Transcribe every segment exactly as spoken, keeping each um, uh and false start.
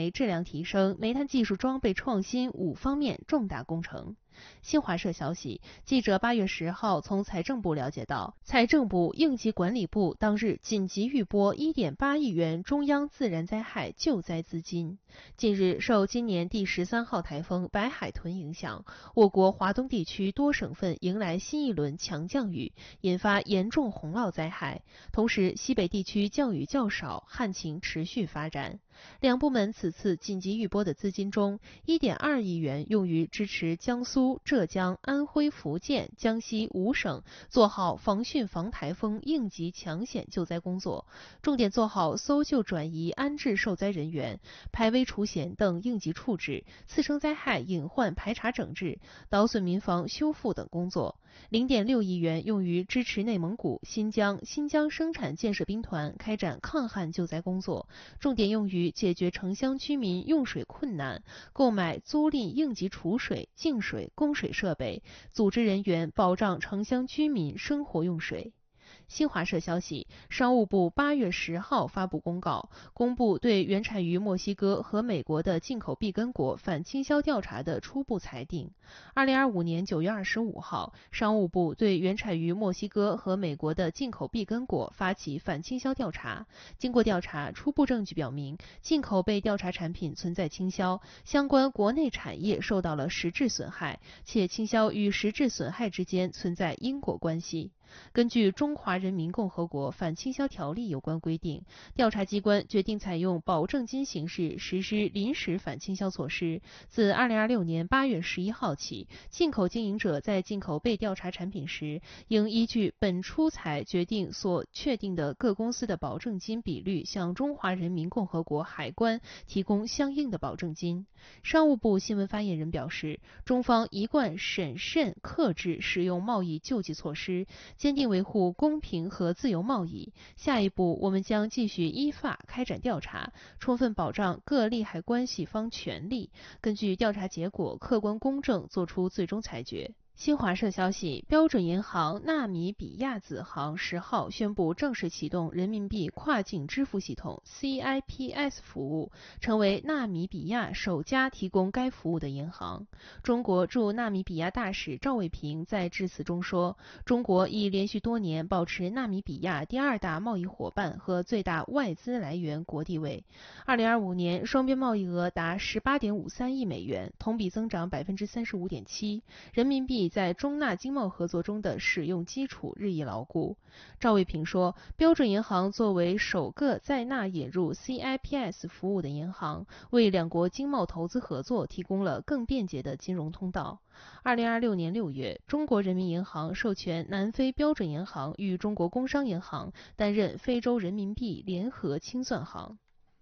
为质量提升、煤炭技术装备创新五方面重大工程。新华社消息，记者八月十号从财政部了解到，财政部应急管理部当日紧急预拨 一点八亿元中央自然灾害救灾资金。近日，受今年第十三号台风白海豚影响，我国华东地区多省份迎来新一轮强降雨，引发严重洪涝灾害。同时，西北地区降雨较少，旱情持续发展。两部门此次紧急预拨的资金中 ，一点二亿元用于支持江苏、浙江、安徽、福建、江西五省做好防汛防台风应急抢险救灾工作，重点做好搜救转移安置受灾人员、排危除险等应急处置、次生灾害隐患排查整治、捣损民房修复等工作。零点六亿元用于支持内蒙古、新疆、新疆生产建设兵团开展抗旱救灾工作，重点用于解决城乡居民用水困难，购买租赁应急储水、净水、供水设备，组织人员保障城乡居民生活用水。新华社消息，商务部八月十号发布公告，公布对原产于墨西哥和美国的进口碧根果反倾销调查的初步裁定。二零二五年九月二十五号，商务部对原产于墨西哥和美国的进口碧根果发起反倾销调查。经过调查，初步证据表明，进口被调查产品存在倾销，相关国内产业受到了实质损害，且倾销与实质损害之间存在因果关系。根据《中华人民共和国反倾销条例》有关规定，调查机关决定采用保证金形式实施临时反倾销措施。自二零二六年八月十一号起，进口经营者在进口被调查产品时，应依据本出裁决定所确定的各公司的保证金比率，向中华人民共和国海关提供相应的保证金。商务部新闻发言人表示，中方一贯审慎克制使用贸易救济措施，坚定维护公平和自由贸易。下一步，我们将继续依法开展调查，充分保障各利害关系方权利，根据调查结果客观公正作出最终裁决。新华社消息，标准银行纳米比亚子行十号宣布正式启动人民币跨境支付系统 C I P S 服务，成为纳米比亚首家提供该服务的银行。中国驻纳米比亚大使赵卫平在致辞中说，中国已连续多年保持纳米比亚第二大贸易伙伴和最大外资来源国地位。二零二五年双边贸易额达 十八点五三亿美元，同比增长 百分之三十五点七， 人民币在中纳经贸合作中的使用基础日益牢固。赵卫平说，标准银行作为首个在纳引入 C I P S 服务的银行，为两国经贸投资合作提供了更便捷的金融通道。二零二六年六月，中国人民银行授权南非标准银行与中国工商银行担任非洲人民币联合清算行。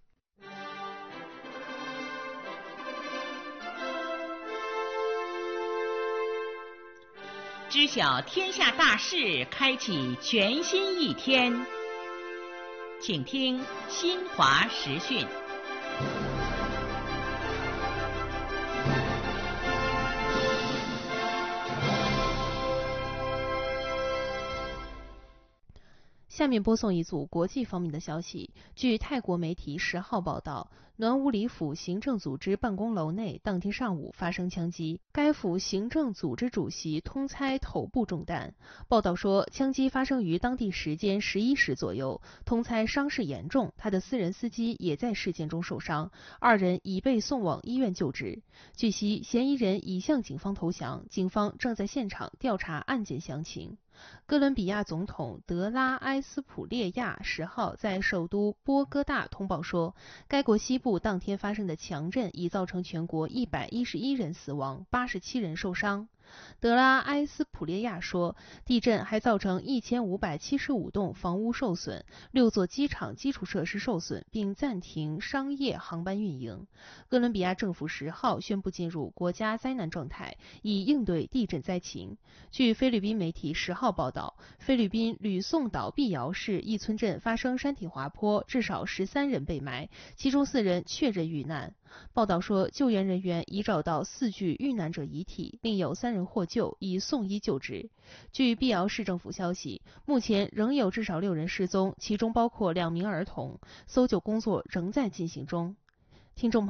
知晓天下大事，开启全新一天。请听新华时讯。 下面播送一组国际方面的消息。据泰国媒体十号报道，暖武里府行政组织办公楼内当天上午发生枪击，该府行政组织主席通猜头部中弹。报道说，枪击发生于当地时间十一时左右，通猜伤势严重，他的私人司机也在事件中受伤，二人已被送往医院救治。据悉，嫌疑人已向警方投降，警方正在现场调查案件详情。哥伦比亚总统德拉埃斯普列亚十号在首都波哥大通报说，该国西部当天发生的强震已造成全国一百一十一人死亡，八十七人受伤。德拉埃斯普列亚说，地震还造成一千五百七十五栋房屋受损，六座机场基础设施受损，并暂停商业航班运营。哥伦比亚政府十号宣布进入国家灾难状态，以应对地震灾情。据菲律宾媒体十号报道，菲律宾吕宋岛碧瑶市一村镇发生山体滑坡，至少十三人被埋，其中四人确认遇难。报道说，救援人员已找到四具遇难者遗体，另有三人获救，已送医救治。据碧瑶市政府消息，目前仍有至少六人失踪，其中包括两名儿童，搜救工作仍在进行中。听众朋友